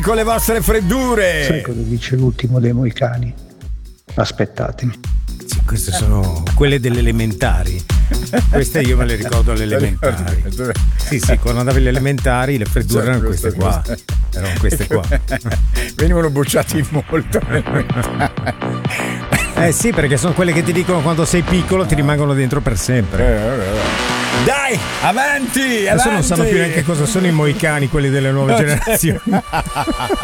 con le vostre freddure. Sai cosa dice l'ultimo dei moicani? Aspettatemi. Sì, queste sono quelle delle elementari. Queste io me le ricordo alle elementari. Sì, quando andavi alle elementari le freddure erano queste qua. Erano queste qua. Venivano bocciati molto. Sì, perché sono quelle che ti dicono quando sei piccolo ti rimangono dentro per sempre. Dai, avanti! Adesso non sanno più neanche cosa sono i moicani, quelli delle nuove generazioni.